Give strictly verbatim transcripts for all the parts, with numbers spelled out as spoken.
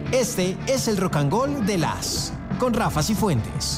Este es el Rock and Roll de las con Rafa Cifuentes.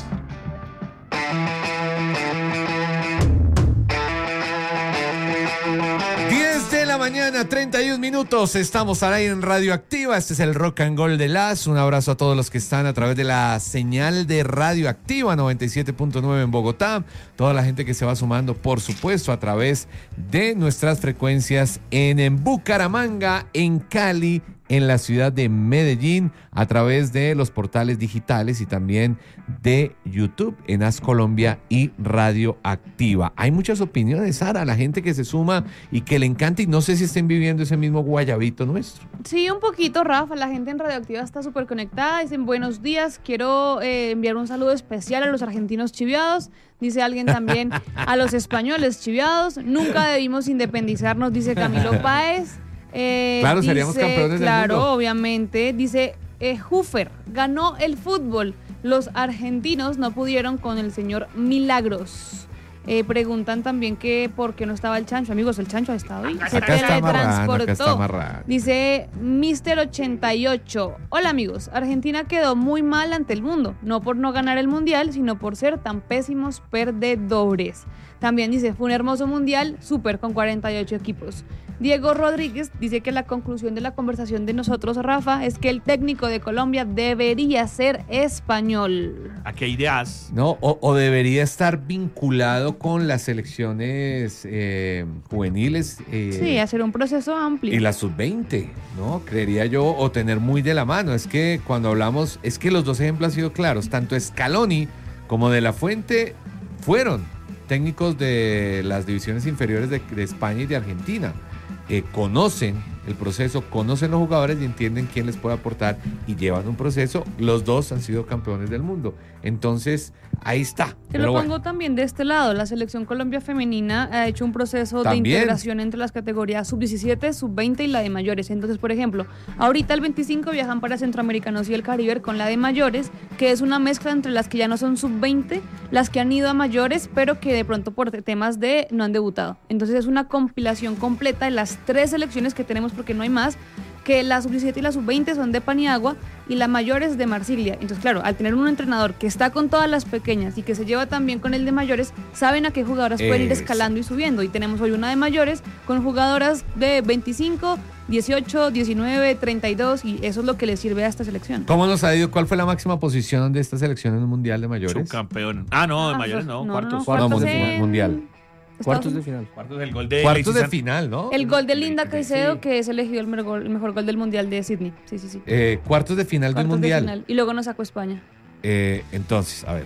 diez de la mañana, treinta y un minutos. Estamos al aire en Radioactiva. Este es el Rock and Roll de las. Un abrazo a todos los que están a través de la señal de Radioactiva noventa y siete punto nueve en Bogotá. Toda la gente que se va sumando, por supuesto, a través de nuestras frecuencias en, en Bucaramanga, en Cali, en la ciudad de Medellín, a través de los portales digitales y también de YouTube en As Colombia y Radioactiva. Hay muchas opiniones, Sara, la gente que se suma y que le encanta, y no sé si estén viviendo ese mismo guayabito nuestro. Sí, un poquito, Rafa. La gente en Radioactiva está súper conectada. Dicen buenos días. Quiero eh, enviar un saludo especial a los argentinos chiviados. Dice alguien también a los españoles chiviados. Nunca debimos independizarnos, dice Camilo Páez. Eh, claro, seríamos dice, campeones claro, del mundo. Claro, obviamente. Dice eh, Hufer, ganó el fútbol. Los argentinos no pudieron con el señor Milagros. Eh, preguntan también que por qué no estaba el Chancho. Amigos, el Chancho ha estado ahí. Se Acá está amarrando, acá está teletransportó. amarrando. Dice mister ochenta y ocho. Hola amigos, Argentina quedó muy mal ante el mundo. No por no ganar el mundial, sino por ser tan pésimos perdedores. También dice, fue un hermoso mundial, súper con cuarenta y ocho equipos. Diego Rodríguez dice que la conclusión de la conversación de nosotros, Rafa, es que el técnico de Colombia debería ser español. ¿A qué ideas? No, o, o debería estar vinculado con las selecciones eh, juveniles. Eh, Sí, hacer un proceso amplio. Y la sub veinte, ¿no? Creería yo, o tener muy de la mano. Es que cuando hablamos, es que los dos ejemplos han sido claros. Tanto Scaloni como De La Fuente fueron técnicos de las divisiones inferiores de, de España y de Argentina. Eh, conocen el proceso, conocen los jugadores y entienden quién les puede aportar y llevan un proceso. Los dos han sido campeones del mundo. Entonces, ahí está. Te lo pongo bueno. También de este lado. La selección Colombia femenina ha hecho un proceso ¿También? de integración entre las categorías sub diecisiete, sub veinte y la de mayores. Entonces, por ejemplo, ahorita el veinticinco viajan para Centroamericanos y el Caribe con la de mayores, que es una mezcla entre las que ya no son sub veinte, las que han ido a mayores, pero que de pronto por temas de no han debutado. Entonces, es una compilación completa de las tres selecciones que tenemos, porque no hay más, que la sub diecisiete y la sub veinte son de Paniagua y la mayor es de Marsiglia. Entonces, claro, al tener un entrenador que está con todas las pequeñas y que se lleva también con el de mayores, saben a qué jugadoras pueden ir escalando y subiendo. Y tenemos hoy una de mayores con jugadoras de veinticinco, dieciocho, diecinueve, treinta y dos, y eso es lo que le sirve a esta selección. ¿Cómo nos ha ido? ¿Cuál fue la máxima posición de esta selección en el Mundial de mayores? Subcampeón. Ah, no, de Ah, mayores no, no, cuartos. no, no, Cuartos cuartos de en- Mundial. Cuartos de final. Cuartos del gol de Cuartos de Lacey final, ¿no? El gol de Linda Sí. Caicedo, que es elegido el mejor, el mejor gol del Mundial de Sydney. Sí, sí, sí. Eh, cuartos de final del Cuartos de Mundial. final. Y luego nos sacó España. Eh, entonces, a ver,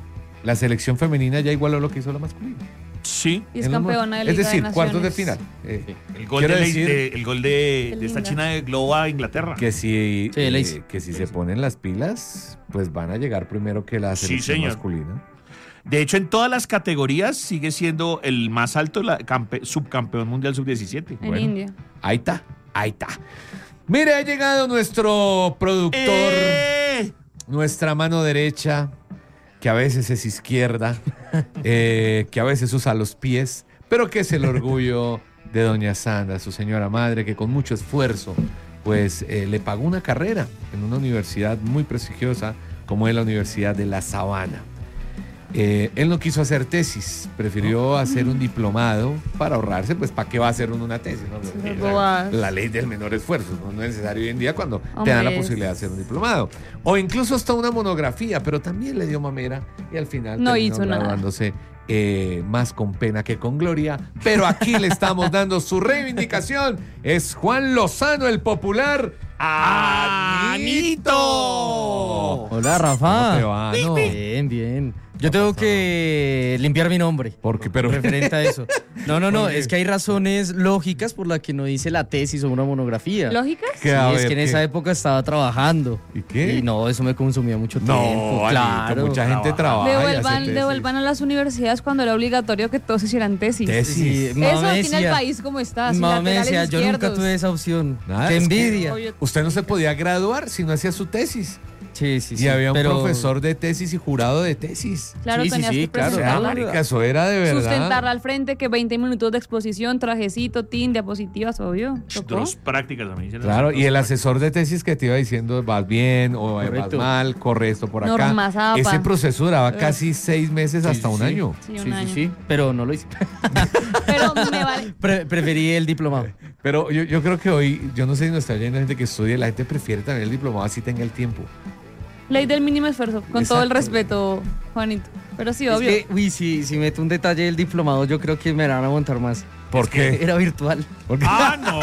la selección femenina ya igualó lo que hizo la masculina. Sí. Y es En los mo- campeona de Liga Es decir, de cuartos de Naciones. final. Eh, El gol, Quiero de, la- decir de- el gol de, Qué de esta linda. China de Globo a Inglaterra. Que si, Sí, le hice. eh, que si se ponen las pilas, pues van a llegar primero que la Sí, selección señor. masculina. De hecho, en todas las categorías sigue siendo el más alto la campe- subcampeón mundial sub diecisiete. En Bueno. India. Ahí está, ahí está. Mire, ha llegado nuestro productor, ¡Eh! nuestra mano derecha, que a veces es izquierda, eh, que a veces usa los pies, pero que es el orgullo de doña Sandra, su señora madre, que con mucho esfuerzo pues eh, le pagó una carrera en una universidad muy prestigiosa como es la Universidad de La Sabana. Eh, él no quiso hacer tesis, prefirió hacer un diplomado para ahorrarse, pues ¿para qué va a hacer uno una tesis? ¿no? Sí, La, bobadas. la ley del menor esfuerzo, no, no es necesario hoy en día cuando te dan la Hombre, posibilidad de hacer un diplomado. O incluso hasta una monografía, pero también le dio mamera y al final No terminó hizo nada. graduándose eh, más con pena que con gloria. Pero aquí le estamos dando su reivindicación. Es Juan Lozano, el popular ¡Anito! Hola, Rafa. ¿Cómo te va, no? Bien, bien. Yo tengo que limpiar mi nombre. Porque, pero Referente a eso. No, no, no. ¿Por qué? Es que hay razones lógicas por las que no hice la tesis o una monografía. ¿Lógicas? ¿Qué? Sí, A es ver, que en ¿qué? esa época estaba trabajando. ¿Y qué? Y no, eso me consumía mucho No, tiempo. Anito, Claro. mucha gente trabaja. y hace Devuelvan, tesis. devuelvan a las universidades cuando era obligatorio que todos hicieran tesis. Tesis. Sí, mi Eso mamá me tiene el decía- país como está, sin mi mamá me laterales decía, yo nunca izquierdos. tuve esa opción. Nada, Qué es que- envidia. Oye, Usted no se podía graduar si no hacía su tesis. Sí, sí, Y sí. había un pero- profesor de tesis y jurado de tesis. Claro, Sí, sí, tenías sí, que claro. O sea, presentarla. marica, eso era de verdad. Sustentarla al frente, que veinte minutos de exposición, trajecito, tin, diapositivas, obvio. ¿Tocó? Dos prácticas también hicieron. Claro, dos y el prácticas. asesor de tesis que te iba diciendo, vas bien o eh, vas Correcto. mal, corre esto por acá. Norma Zapa. Ese proceso duraba Ugh. casi seis meses Sí, hasta sí, un sí. año. Sí, un Sí, año. sí, sí, pero no lo hice. Pero me vale. Pre- preferí el diplomado. Pero yo, yo creo que hoy, yo no sé si nos está oyendo gente que estudia, la gente prefiere también el diplomado así tenga el tiempo. Ley del mínimo esfuerzo, con todo el Exacto. respeto, Juanito. Pero sí, Es obvio. que, uy, si, si meto un detalle del diplomado, yo creo que me van a montar más. ¿Por qué? Era virtual. Porque- Ah, no.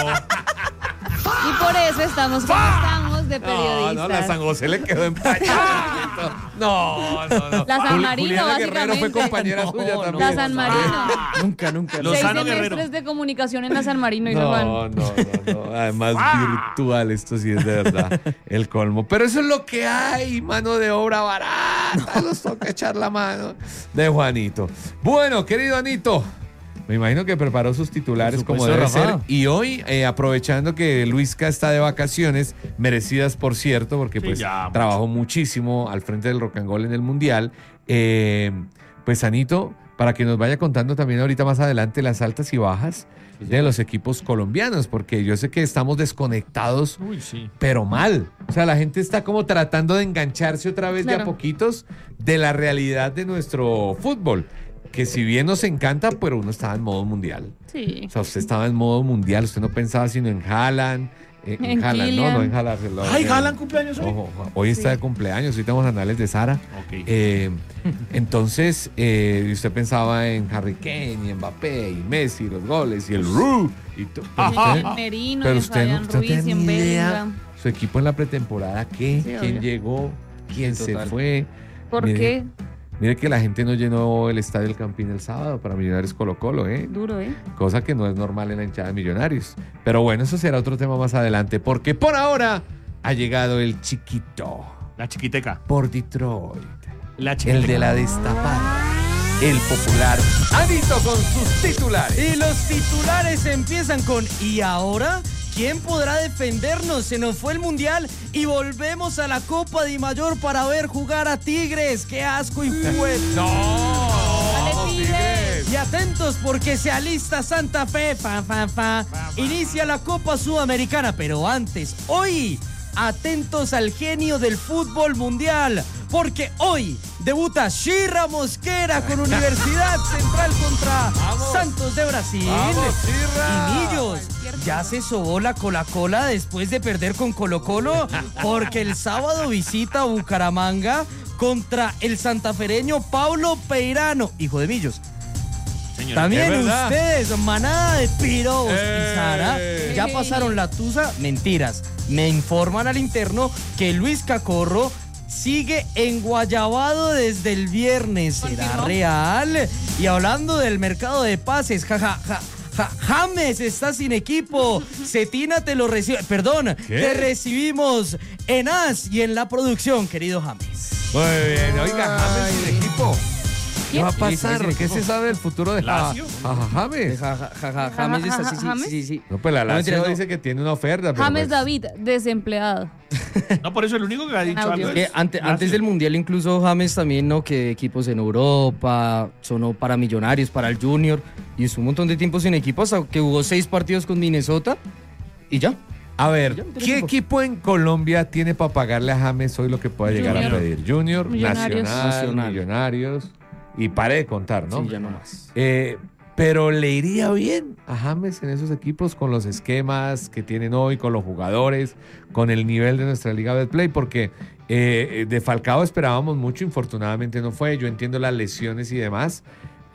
Y por eso estamos como estamos de No, periodistas. no, la San José le quedó empañada. No, no, no. La San Jul- Marino, Juliana Guerrero fue básicamente. compañera No, suya no. también. La San Marino. Nunca, nunca. Los- Seis Lozano semestres Guerrero. de comunicación en la San Marino, dice Juan. No, no, no, no. Además, virtual, esto sí es de verdad el colmo. Pero eso es lo que hay, mano de obra barata. Nos toca echar la mano de Juanito. Bueno, querido Anito, me imagino que preparó sus titulares Por como supuesto, debe Rafa. ser. Y hoy, eh, aprovechando que Luisca está de vacaciones, merecidas por cierto, porque Sí, pues ya, mucho. trabajó muchísimo al frente del Rock and Roll en el Mundial. Eh, pues Anito, para que nos vaya contando también ahorita más adelante las altas y bajas de los equipos colombianos, porque yo sé que estamos desconectados, Uy, sí. pero mal. O sea, la gente está como tratando de engancharse otra vez de a Claro. poquitos de la realidad de nuestro fútbol, que si bien nos encanta, pero uno estaba en modo mundial. Sí. O sea, usted estaba en modo mundial, usted no pensaba sino en Haaland, eh, en, En Haaland, no, Kylian. no en Haaland. lo- Ay, en- Haaland cumpleaños hoy. Ojo, ojo, hoy está Sí. de cumpleaños, hoy tenemos anales de Sara. Ok. Eh, entonces, eh, usted pensaba en Harry Kane y Mbappé y Messi, los goles y el Ru y to- pero Y usted- en Merino, pero y en usted no, Fabián usted no Ruiz, y tenía en ni idea. Bellingham. Su equipo en la pretemporada, ¿qué? Sí, ¿Quién obvio. llegó? ¿Quién Sí, se total. fue? ¿Por Mire, qué? Mire que la gente no llenó el estadio del Campín el sábado para Millonarios Colo Colo, ¿eh? Duro, ¿eh? Cosa que no es normal en la hinchada de Millonarios. Pero bueno, eso será otro tema más adelante, porque por ahora ha llegado el chiquito La chiquiteca. por Detroit. La chiquiteca. El de la destapada. El popular Anito con sus titulares. Y los titulares empiezan con ¿y ahora? ¿Quién podrá defendernos? Se nos fue el Mundial y volvemos a la Copa de Mayor para ver jugar a Tigres. ¡Qué asco y fue! ¡No! ¡Dale, Tigres! Y atentos porque se alista Santa Fe, fa, fa, fa. Inicia la Copa Sudamericana, pero antes, hoy, atentos al genio del fútbol mundial, porque hoy debuta Shira Mosquera con Universidad Central contra Santos de Brasil. ¡Vamos, Shira! Y Millos, ya se sobó la Cola-Cola después de perder con Colo-Colo, porque el sábado visita a Bucaramanga contra el santafereño Paulo Peirano, hijo de Millos. Señor. También Es verdad. ustedes, manada de piros ¡Eh! y Sara, ya pasaron la tusa. Mentiras. Me informan al interno que Luis Cacorro sigue enguayabado desde el viernes. ¿Será ¿Confirmó? real? Y hablando del mercado de pases, jaja, ja, ja, James está sin equipo. Cetina te lo recibe. Perdón, ¿Qué? te recibimos en As y en la producción, querido James. Muy bien, oiga, James sin equipo. ¿Qué va a Sí, pasar? sí, sí, ¿Qué sí. se sabe del futuro de Ja- Lazio. Ja- Ja- James? Ja, ja, ja, ja, James está sí, sí, ¿James? sí, sí. No, pues la No, mentira, Lazio no. dice que tiene una oferta. pero James pues- David, desempleado. No, por eso el único que ha dicho Audio. algo Que es ante- Lazio. antes del Mundial incluso James también, ¿no? Que equipos en Europa, sonó para Millonarios, para el Junior, y estuvo un montón de tiempo sin equipo hasta que jugó seis partidos con Minnesota y ya. A ver, Ya no tiene ¿qué equipo. equipo en Colombia tiene para pagarle a James hoy lo que pueda llegar a Junior. pedir? Junior, Millonarios. Nacional, Nacional. Millonarios, y pare de contar, ¿no? Sí, ya no más. Eh, pero le iría bien a James en esos equipos con los esquemas que tienen hoy, con los jugadores, con el nivel de nuestra Liga Betplay, porque eh, de Falcao esperábamos mucho, infortunadamente no fue. Yo entiendo las lesiones y demás,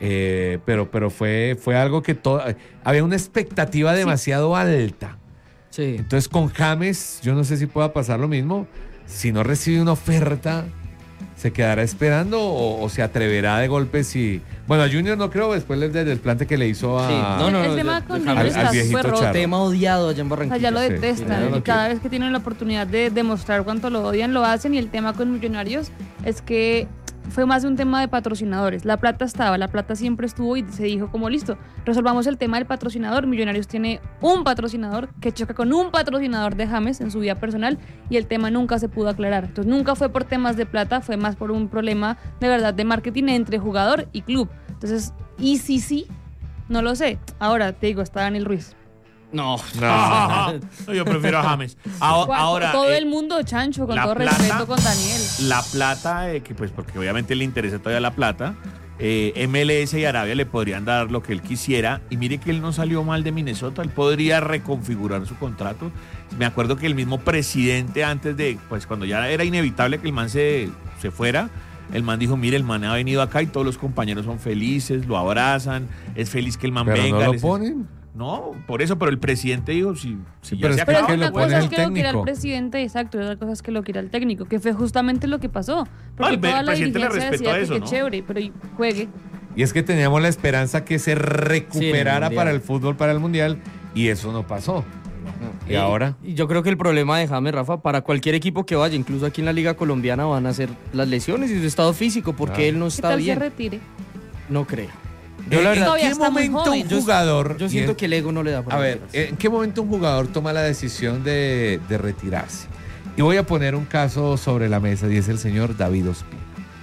eh, pero, pero fue, fue algo que todo, había una expectativa demasiado alta. Sí. Entonces con James, yo no sé si pueda pasar lo mismo. Si no recibe una oferta, ¿se quedará esperando o, o se atreverá de golpe si... Bueno, a Junior no creo, después del desplante que le hizo a... Sí, no, no, el no, tema de- con de- al- Junior al está viejito súper roto. Charo. Tema odiado allá en O sea, Barranquilla. ya lo Sí, detestan. sí, y no cada quiero. vez que tienen la oportunidad de demostrar cuánto lo odian, lo hacen. Y el tema con Millonarios es que fue más de un tema de patrocinadores. La plata estaba, la plata siempre estuvo y se dijo como listo, resolvamos el tema del patrocinador. Millonarios tiene un patrocinador que choca con un patrocinador de James en su vida personal y el tema nunca se pudo aclarar. Entonces nunca fue por temas de plata, fue más por un problema de verdad de marketing entre jugador y club. Entonces, y sí, sí, no lo sé. Ahora te digo, está Daniel Ruiz. No. No, no, yo prefiero a James. Ahora, ahora, todo eh, el mundo chancho, con la todo plata- respeto con Daniel. La plata, eh, que pues porque obviamente le interesa todavía la plata, eh, M L S y Arabia le podrían dar lo que él quisiera. Y mire que él no salió mal de Minnesota, él podría reconfigurar su contrato. Me acuerdo que el mismo presidente antes de, pues cuando ya era inevitable que el man se, se fuera, el man dijo, mire, el man ha venido acá y todos los compañeros son felices, lo abrazan, es feliz que el man Pero venga. no lo les- ponen. No, por eso, pero el presidente dijo, si, si Sí, ya pero se es que Pero acaba, ¿qué una lo pone cosa es el que lo quiera el técnico? presidente, exacto, y otra cosa es que lo quiera el técnico, que fue justamente lo que pasó. Porque el toda la presidente le dirigencia respetó decía que eso, qué ¿no? chévere, pero y juegue. Y es que teníamos la esperanza que se recuperara Mundial. para el fútbol, para el Mundial, y eso no pasó. ¿Y ahora? Y yo creo que el problema de James, Rafa, para cualquier equipo que vaya, incluso aquí en la Liga Colombiana, van a ser las lesiones y su estado físico, porque Ah. él no ¿Qué está tal se bien. retire? No creo. Yo la ¿En verdad, Todavía qué está muy momento joven. un Yo- jugador... yo y siento en- que el ego no le da para A ver, retirarse. ¿en qué momento un jugador toma la decisión de, de retirarse? Y voy a poner un caso sobre la mesa y es el señor David Ospina.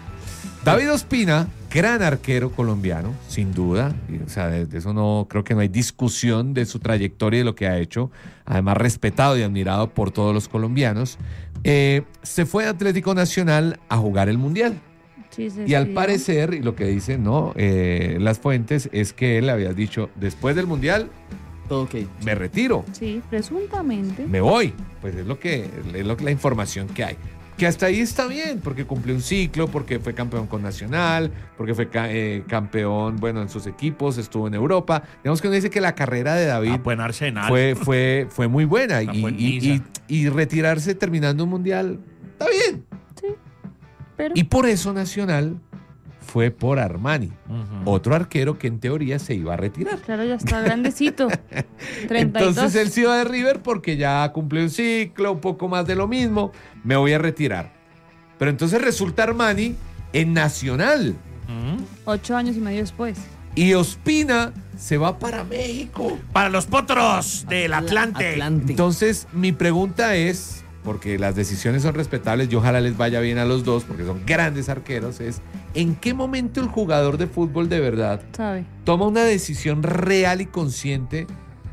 David Ospina, gran arquero colombiano, sin duda. Y, o sea, de, de eso no creo que no hay discusión de su trayectoria y de lo que ha hecho. Además, respetado y admirado por todos los colombianos. Eh, se fue a Atlético Nacional a jugar el Mundial. Sí, sí, Y al sí. parecer, y lo que dicen ¿no? Eh, las fuentes, es que él había dicho, después del Mundial, Todo ok. me retiro. Sí, presuntamente. Me voy. Pues es lo que es lo que la información que hay. Que hasta ahí está bien, porque cumplió un ciclo, porque fue campeón con Nacional, porque fue ca- eh, campeón, bueno, en sus equipos, estuvo en Europa. Digamos que uno dice que la carrera de David ah, buen Arsenal. fue, fue, fue muy buena y, Ah, buen y- Niza. y- y retirarse terminando un mundial, está bien. Sí, pero... Y por eso Nacional fue por Armani, Ujú. otro arquero que en teoría se iba a retirar. Claro, ya está grandecito. treinta y dos. Entonces él se iba de River porque ya cumplió un ciclo, un poco más de lo mismo, me voy a retirar. Pero entonces resulta Armani en Nacional Ujú. Ocho años y medio después. y Ospina se va para México. Para los potros del Atlante. Atlante. Entonces mi pregunta es, porque las decisiones son respetables y ojalá les vaya bien a los dos porque son grandes arqueros, es ¿en qué momento el jugador de fútbol de verdad ¿Sabe? toma una decisión real y consciente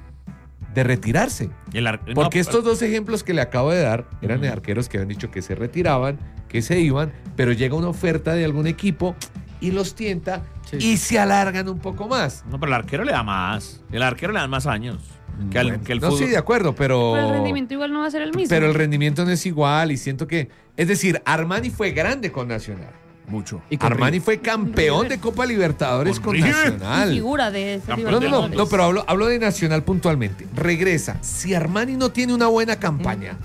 de retirarse? El ar- Porque no, estos dos ejemplos que le acabo de dar eran de Ujú. arqueros que habían dicho que se retiraban, que se iban, pero llega una oferta de algún equipo y los tienta Sí. y se alargan un poco más. No, pero el arquero le da más. El arquero le da más años. Que, al- Bueno, que el no, fútbol. sí, de acuerdo, pero... Pero el rendimiento igual no va a ser el mismo. pero el rendimiento no es igual y siento que... Es decir, Armani fue grande con Nacional. Mucho. Y con Armani River. fue campeón de Copa Libertadores Con con River. Y Nacional. figura de ese Campeón No, de no, no, Londres. no, pero hablo, hablo de Nacional puntualmente. Regresa. Si Armani no tiene una buena campaña,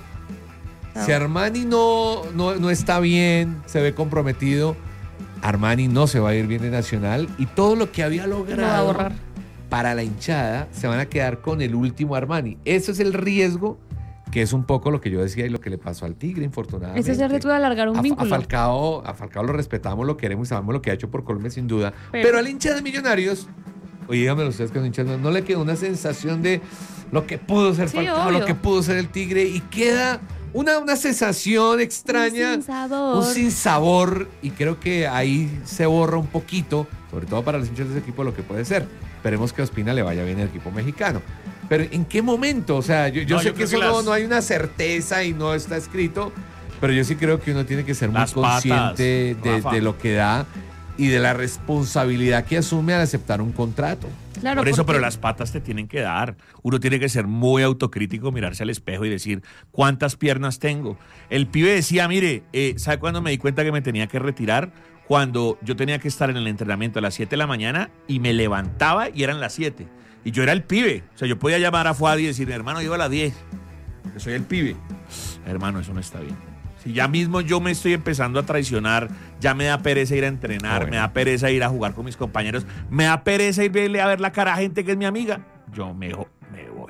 Ah. si Armani no, no, no está bien, se ve comprometido, Armani no se va a ir bien de Nacional y todo lo que había Lo va a logrado borrar. para la hinchada se van a quedar con el último Armani. Eso es el riesgo, que es un poco lo que yo decía y lo que le pasó al Tigre, infortunadamente. Ese es el reto de alargar un A, a vínculo. Falcao, a Falcao lo respetamos, lo queremos y sabemos lo que ha hecho por Colombia sin duda. Pero, Pero- al hincha de Millonarios, oye, díganmelo ustedes que son hinchas, no, no le quedó una sensación de lo que pudo ser Sí, Falcao, obvio. lo que pudo ser el Tigre y queda una, una sensación extraña, Un sinsabor. un sinsabor y creo que ahí se borra un poquito, sobre todo para los hinchas de ese equipo, lo que puede ser. Esperemos que a Ospina le vaya bien al equipo mexicano. Pero ¿en qué momento? O sea, yo, yo No, sé yo que creo eso que no, las- no hay una certeza y no está escrito, pero yo sí creo que uno tiene que ser muy Las patas, consciente de, Rafa. de lo que da y de la responsabilidad que asume al aceptar un contrato. Claro, Por eso, porque- pero las patas te tienen que dar. Uno tiene que ser muy autocrítico, mirarse al espejo y decir, ¿cuántas piernas tengo? El pibe decía, mire, eh, ¿sabe cuándo me di cuenta que me tenía que retirar? Cuando yo tenía que estar en el entrenamiento a las siete de la mañana y me levantaba y eran las siete. Y yo era el pibe. O sea, yo podía llamar a Fuad y decir, hermano, yo a las diez. Porque soy el pibe. Hermano, eso no está bien. Si ya mismo yo me estoy empezando a traicionar, ya me da pereza ir a entrenar, Bueno. me da pereza ir a jugar con mis compañeros, me da pereza irle a ver la cara a gente que es mi amiga, yo me, me voy.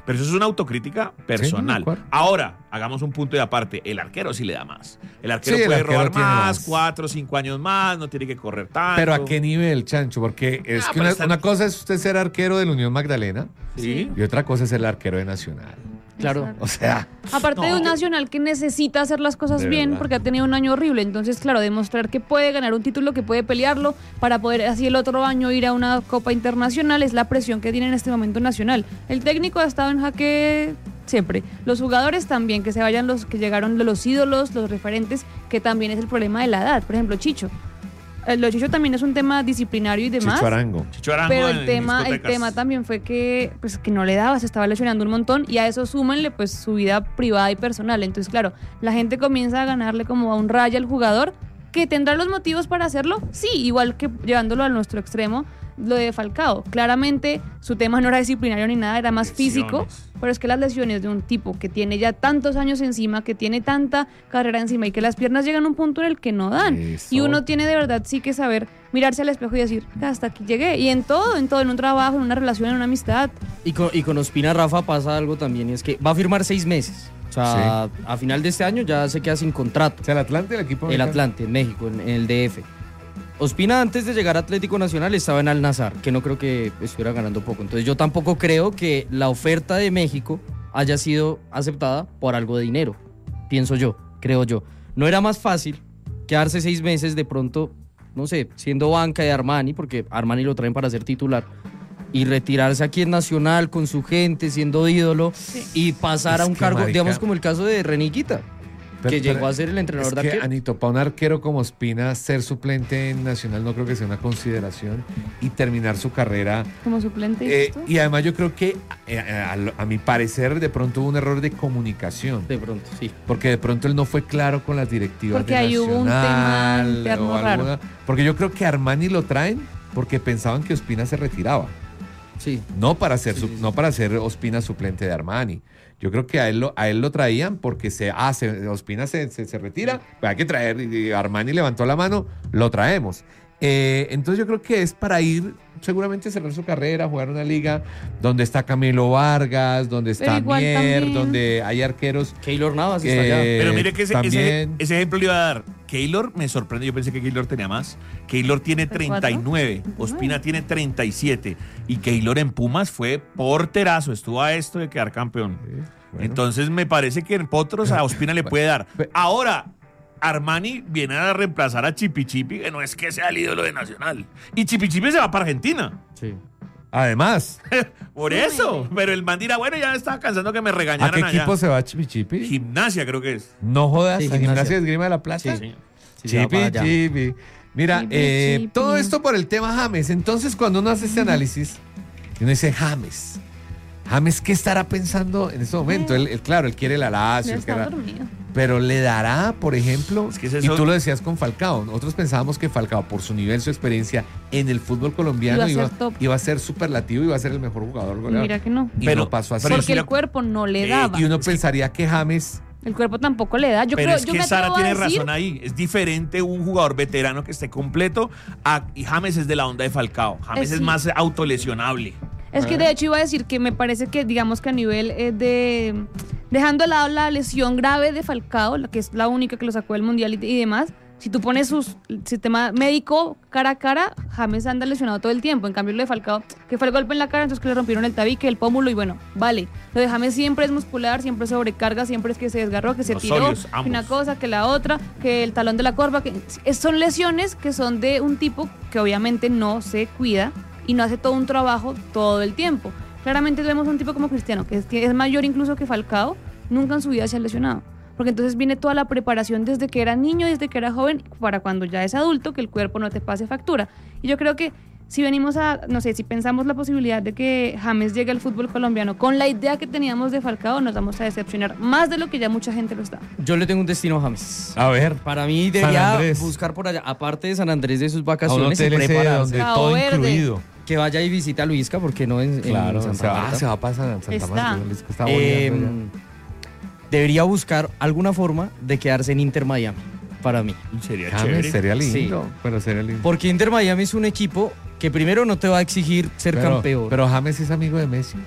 Pero eso es una autocrítica personal. Sí, no me acuerdo. Ahora, hagamos un punto de aparte. El arquero sí le da más. El arquero Sí, el puede arquero robar tiene más, más. cuatro o cinco años más, no tiene que correr tanto. Pero ¿a qué nivel, Chancho? Porque es Ah, que pero una, está- una cosa es usted ser arquero de la Unión Magdalena Sí. y otra cosa es ser el arquero de Nacional. Claro. Exacto. O sea, Aparte de No. un Nacional que necesita hacer las cosas De bien verdad. porque ha tenido un año horrible. Entonces, claro, demostrar que puede ganar un título, que puede pelearlo para poder así el otro año ir a una Copa Internacional es la presión que tiene en este momento Nacional. El técnico ha estado en jaque siempre. Los jugadores también, que se vayan los que llegaron de los ídolos, los referentes, que también es el problema de la edad. Por ejemplo, Chicho. Eh, Lo de Chicho también es un tema disciplinario y demás. Chicho Arango. Chicho Arango Pero en el tema, el discotecas. tema también fue que, pues, que no le daba, se estaba lesionando un montón y a eso súmenle pues su vida privada y personal. Entonces, claro, la gente comienza a ganarle como a un raya al jugador, que tendrá los motivos para hacerlo, sí, igual que llevándolo a nuestro extremo, lo de Falcao. Claramente su tema no era disciplinario ni nada, era más físico, Lesiones. pero es que las lesiones de un tipo que tiene ya tantos años encima, que tiene tanta carrera encima y que las piernas llegan a un punto en el que no dan. Eso. Y uno tiene de verdad sí que saber mirarse al espejo y decir, hasta aquí llegué. Y en todo, en todo, en un trabajo, en una relación, en una amistad. Y con, y con Ospina, Rafa, pasa algo también, y es que va a firmar seis meses. O sea, a final de este año ya se queda sin contrato. O sea, el Atlante, el equipo El mexicano. Atlante, en México, en, en el D F. Ospina, antes de llegar a Atlético Nacional, estaba en Al Nassr, que no creo que estuviera ganando poco. Entonces yo tampoco creo que la oferta de México haya sido aceptada por algo de dinero. Pienso yo, creo yo. ¿No era más fácil quedarse seis meses de pronto, no sé, siendo banca de Armani, porque Armani lo traen para ser titular, y retirarse aquí en Nacional con su gente, siendo ídolo, y pasar Es a un que, cargo, marica, digamos, como el caso de Reniquita, Pero- que pero llegó a ser el entrenador es de que, arquero? Anito, para un arquero como Ospina, ser suplente en Nacional no creo que sea una consideración y terminar su carrera. Como suplente. Eh, ¿dices tú? y además yo creo que, eh, a, lo- a mi parecer, de pronto hubo un error de comunicación. De pronto, sí. Porque de pronto él no fue claro con las directivas Porque de ahí hubo un tema Nacional interno o raro. alguna- Porque yo creo que Armani lo traen porque pensaban que Ospina se retiraba. Sí. No para ser, Sí, su- sí, sí. no para ser Ospina suplente de Armani. Yo creo que a él lo, a él lo traían porque se, ah, se- Ospina se, se, se retira, pues hay que traer, y Armani levantó la mano, lo traemos. Eh, entonces yo creo que es para ir, seguramente cerrar su carrera, jugar una liga donde está Camilo Vargas, donde Pero está igual Mier, también- donde hay arqueros. Keylor Navas está Eh, allá. Pero mire que ese, ese, también- ese ejemplo le iba a dar. Keylor me sorprende, yo pensé que Keylor tenía más. Keylor tiene treinta y nueve, Ospina tiene treinta y siete. Y Keylor en Pumas fue porterazo, estuvo a esto de quedar campeón. bueno. Entonces me parece que en Potros a Ospina le puede dar. Pe- Ahora, Armani viene a reemplazar a Chipi Chipi, que no es que sea el ídolo de Nacional. Y Chipi Chipi se va para Argentina. Sí. Además, Por eso. Pero el man dirá, bueno, ya me estaba cansando que me ¿a regañaran qué allá. equipo se va Chipi Chipi? Gimnasia creo que es. No jodas, Sí, a Gimnasia Gimnasia. de Esgrima de la Plata. Sí. Sí, se va Chipi, para allá. chipi. Mira, Chipi, eh, chipi. todo esto por el tema James. Entonces, cuando uno hace este análisis, uno dice, James, James, ¿qué estará pensando en este momento? Él, él, claro, él quiere la Lazio, Ya él está quiere- dormido. pero le dará, por ejemplo, Es que es y eso- tú lo decías con Falcao, nosotros pensábamos que Falcao, por su nivel, su experiencia en el fútbol colombiano, Iba a iba, ser top. iba a ser superlativo, iba a ser el mejor jugador Y goleador. mira que no. Y Pero- no pasó así. pero Porque sí el la- cuerpo no le Eh, daba. Y uno pensaría que James... El cuerpo tampoco le da. Yo Pero creo, es yo que me Sara atrevo a tiene decir, razón ahí. Es diferente un jugador veterano que esté completo a, y James es de la onda de Falcao. James Eh, es sí. más autolesionable. Es que de hecho iba a decir que me parece que, digamos que a nivel eh, de. Dejando de lado la lesión grave de Falcao, la que es la única que lo sacó del mundial y, y demás, si tú pones su sistema médico cara a cara, James anda lesionado todo el tiempo. En cambio, lo de Falcao, que fue el golpe en la cara, entonces que le rompieron el tabique, el pómulo y bueno, vale. Lo de James siempre es muscular, siempre es sobrecarga, siempre es que se desgarró, que se Los tiró, sólidos, que una ambos. cosa, que la otra, que el talón de la corva, que es- son lesiones que son de un tipo que obviamente no se cuida y no hace todo un trabajo todo el tiempo. Claramente vemos un tipo como Cristiano, que es, que es mayor incluso que Falcao, nunca en su vida se ha lesionado. Porque entonces viene toda la preparación desde que era niño, desde que era joven, para cuando ya es adulto, que el cuerpo no te pase factura. Y yo creo que si venimos a, no sé, si pensamos la posibilidad de que James llegue al fútbol colombiano con la idea que teníamos de Falcao, nos vamos a decepcionar más de lo que ya mucha gente lo está. Yo le tengo un destino a James. A ver, Para mí San debería Andrés. buscar por allá, aparte de San Andrés de sus a un vacaciones, y hotel ese prepararse. donde Cabo todo Verde. incluido. Que vaya y visite a Luisca, porque no en, en Claro, Santa se va, Marta. se va a pasar a Santa Está. Marta. es que está Eh, boleando ya. debería buscar alguna forma de quedarse en Inter Miami, para mí. Sería James, chévere. sería lindo, Sí. pero sería lindo. Porque Inter Miami es un equipo que primero no te va a exigir ser pero, campeón. Pero James es amigo de Messi.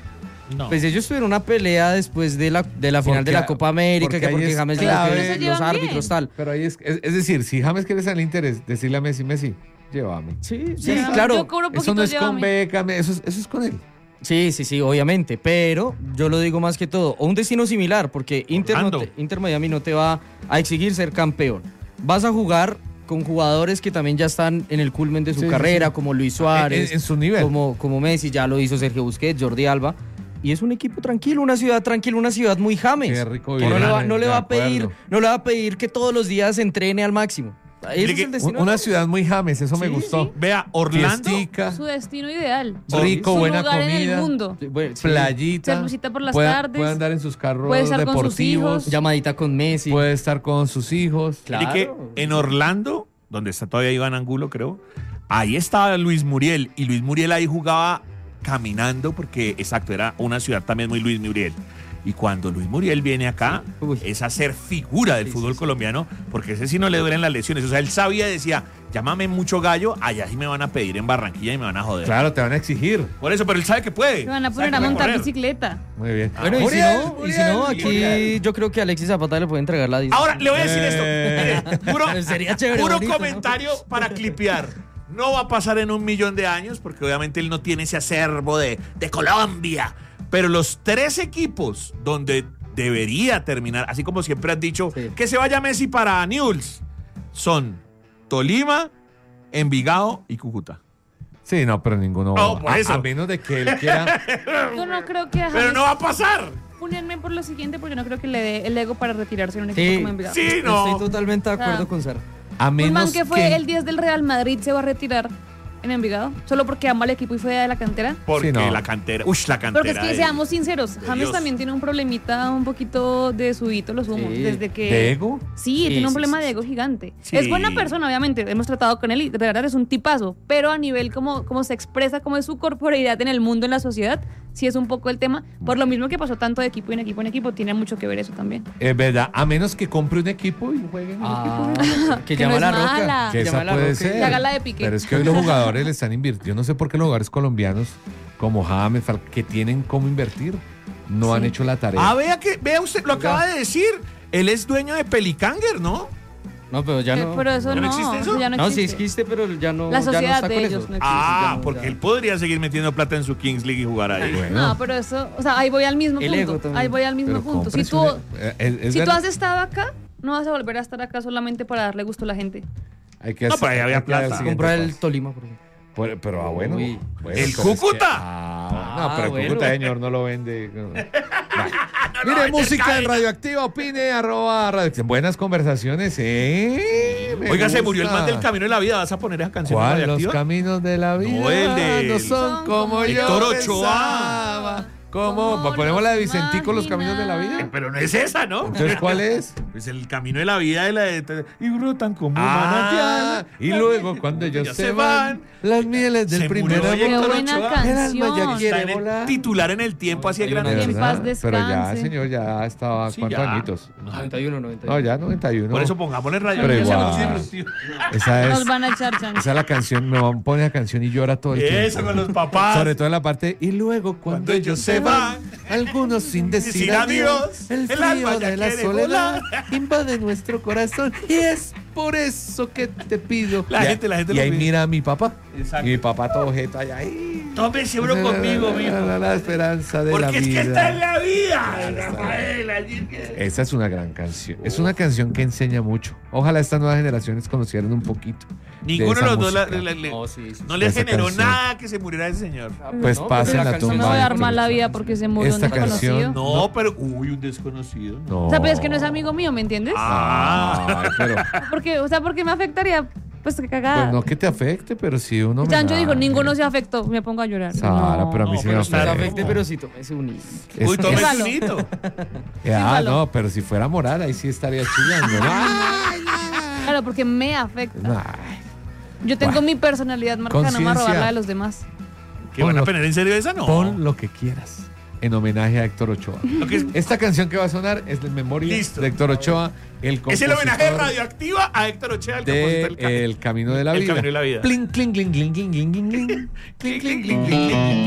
No. Pues ellos tuvieron una pelea después de la, de la final Porque- de la Copa América, porque que ahí porque es James clave. dijo que Pero se los llevan árbitros bien. tal. Pero ahí es, es, es decir, si James quiere al interés, decirle a Messi, Messi, llévame. Sí, sí, Sí, claro. yo cobro Eso poquito, no es con llévame. Beckham, eso es, eso es con él. Sí, sí, sí, obviamente. Pero yo lo digo más que todo. O un destino similar, porque Inter, no Orlando. te- Inter Miami no te va a exigir ser campeón. Vas a jugar con jugadores que también ya están en el culmen de su Sí, sí, carrera, sí. como Luis Suárez, En- en su nivel. Como, como Messi, ya lo hizo Sergio Busquets, Jordi Alba. Y es un equipo tranquilo, una ciudad tranquila, una ciudad muy James. Qué rico Que no vivir, le va, no le de va a pedir, acuerdo. no le va a pedir que todos los días entrene al máximo. Ese Mire es que el destino. Una ciudad muy James, eso me Sí, gustó. Vea, Orlando. Fiestica, Su destino ideal. rico, Su buena lugar en el comida, mundo. Sí, bueno, sí. playita. Cervecita por las puede, tardes. puede andar en sus carros Puede estar con sus deportivos. hijos. Llamadita con Messi. Puede estar con sus hijos. Claro. Mire que en Orlando, donde está todavía Iván Angulo, creo, ahí estaba Luis Muriel. Y Luis Muriel ahí jugaba caminando, porque, exacto, era una ciudad también muy Luis Muriel. Y cuando Luis Muriel viene acá, Uy. es a ser figura del Sí, fútbol sí, sí. colombiano, porque ese sí no le duelen las lesiones. O sea, él sabía y decía, llámame mucho gallo, allá sí me van a pedir en Barranquilla y me van a joder. Claro, te van a exigir. Por eso, pero él sabe que puede. Se van a Sabe poner que a puede montar correr. bicicleta. Muy bien. Bueno, y, Muriel, si no, y si Muriel, no, aquí Muriel. yo creo que Alexis Zapata le puede entregar la disco. Ahora, le voy a decir Eh. esto. Mire, puro, Sería chévere, puro bonito, ¿no? comentario para clipear. No va a pasar en un millón de años, porque obviamente él no tiene ese acervo de, de Colombia. Pero los tres equipos donde debería terminar, así como siempre has dicho, Sí. que se vaya Messi para Newell's, son Tolima, Envigado y Cúcuta. Sí, no, pero ninguno. No, por a, eso. a menos de que él quiera. Yo no creo que a Pero James no va a pasar. Fúnenme por lo siguiente, porque no creo que le dé el ego para retirarse en un Sí. equipo como Envigado. Sí, no. Estoy totalmente de acuerdo Ah. con Sara. A Un menos man que fue que- el diez del Real Madrid se va a retirar en Envigado, solo porque ama al equipo y fue de la cantera. Porque Sí, no. la cantera. Uy, la cantera. Porque es que de- seamos sinceros, de James Dios. también tiene un problemita un poquito de subito los humos, Sí. desde que... ¿De ego? Sí, Sí, tiene un sí, problema sí, de ego gigante. Sí. Es buena persona, obviamente, hemos tratado con él y de verdad es un tipazo, pero a nivel como, como se expresa, como es su corporeidad en el mundo, en la sociedad, sí es un poco el tema. Por lo mismo que pasó tanto de equipo en equipo en equipo, tiene mucho que ver eso también. Es verdad, a menos que compre un equipo y juegue en un Ah, que Que llama no a la es roca. mala. Que llama esa a la puede roca y- ser. Que haga la de Piqué. Pero es que hoy los jugadores le están invirtiendo. Yo no sé por qué los jugadores colombianos, como James, Fal- que tienen cómo invertir, no han hecho la tarea. Ah, vea que, vea usted, lo acaba de decir. Él es dueño de Pelicanger, ¿no? No, pero ya Eh, no. pero eso ¿Ya no no, existe eso? eso ya no, No, sí existe. existe, pero ya no. La ya no sociedad está de con ellos eso. no existe. Ah, ya no, porque ya. él podría seguir metiendo plata en su Kings League y jugar ahí. Bueno, No, pero eso, o sea, ahí voy al mismo El ego punto. también. Ahí voy al mismo pero punto. Si cómprese tú, un- eh, es- es si tú verdad. has estado acá, no vas a volver a estar acá solamente para darle gusto a la gente. Hay que No, hacer- pero ahí había hay que dar el plata. siguiente Comprar el paso. Tolima, por ejemplo. Pero, pero, ah, bueno. Uy. bueno, ¿El pero es que- Cúcuta? ah, bueno, Ah, no, pero el bueno. Cúcuta, señor, no lo vende. No. Vale. no, Mire, es música en cerca. Radioactiva, opine, arroba radio. Buenas conversaciones, ¿eh? Me Oiga, se murió el gusta. man del Camino de la Vida. ¿Vas a poner esa canción ¿Cuál? Los radioactiva? caminos de la vida No, el de- no son como yo Héctor Ochoa. pensaba. ¿Cómo? Como Ponemos la de los Vicentico, los caminos de la Eh, vida. Pero no es esa, ¿no? Entonces, ¿cuál es? Pues el Camino de la Vida y la de... Y brotan como Ah, manantial. y luego cuando ellos Ya se se van, van, las mieles del se primer murió amor. Qué Héctor buena Ochoa. El alma ya canción. quiere Está en el volar. titular en el tiempo, así de Hay una De grande. Que en verdad, paz pero ya, descanse. señor, ya estaba, Sí, ¿cuántos ya. añitos? noventa y uno, noventa y uno. No, ya noventa y uno. Por eso pongámosle radio. Pero Ya se igual. nos divirtió. Esa es, Nos van a echar chance. esa es la canción, me van a poner la canción y llora todo el tiempo. Eso con los papás. Sobre todo en la parte, y luego cuando, Cuando ellos se van, algunos sin decir Decir adiós, adiós, el el frío alma ya de la quiere soledad invade nuestro corazón y es por eso que te pido. La Y a- gente- la gente Y lo ahí pide. mira a mi papá. Exacto. Y mi papá todo jeta allá. ahí. Tómese uno conmigo, La, mijo. la, la esperanza de Porque la es vida. que está en la vida, Rafael. allí que- Esa es una gran canción. Es una canción que enseña mucho. Ojalá estas nuevas generaciones conocieran un poquito. Ninguno de esa los dos la- música. le- le- No, sí, sí, no sí. le Esa generó canción. nada que se muriera ese señor. Pues No, pasa pero en la la canción tumba. No voy a de dar mal la Héctor. vida porque se murió un Esta desconocido. canción- No, pero. Uy, un desconocido. No. O sea, pero es que no es amigo mío, ¿me entiendes? Ah. Ay, pero Porque, o sea, porque me afectaría, pues que cagada. pues no que te afecte, pero si uno. Chancho dijo, homenaje. ninguno se afectó, me pongo a llorar. Sara, No. pero a mí No, sí pero me está No te afecta. afecte, pero sí tómese un hito. Es Uy, que- tome Déjalo. un hito. Ah, Déjalo. no, pero si fuera moral, ahí sí estaría chillando. ¿no? Ay, Claro, porque me afecta. ay. Yo tengo Bueno. mi personalidad marcada, no me va a robar Conciencia. la de los demás. ¿Que van a Ponlo. poner en serio esa? No. Pon lo que quieras en homenaje a Héctor Ochoa. Lo que es, Esta canción que va a sonar es de memoria Listo. de Héctor Ochoa, el es compositor el homenaje radioactiva a Héctor Ochoa, el de compositor del ca- El Camino de la El Vida. Camino de la Vida. Pling, cling, cling, cling, cling, cling, cling, cling, cling, cling, cling, cling.